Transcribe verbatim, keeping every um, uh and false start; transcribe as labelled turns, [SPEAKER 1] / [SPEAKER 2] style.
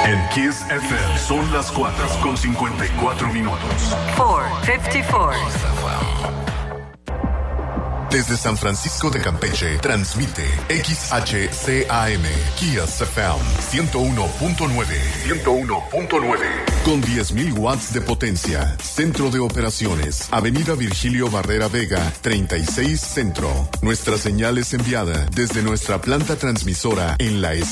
[SPEAKER 1] En Kiss F M son las cuatro con cincuenta y cuatro minutos.
[SPEAKER 2] cuatro cincuenta y cuatro.
[SPEAKER 3] Desde San Francisco de Campeche, transmite X H C A M, Kiss F M, ciento uno punto nueve. ciento uno punto nueve. Con diez mil watts de potencia. Centro de operaciones, Avenida Virgilio Barrera Vega, treinta y seis Centro. Nuestra señal es enviada desde nuestra planta transmisora en la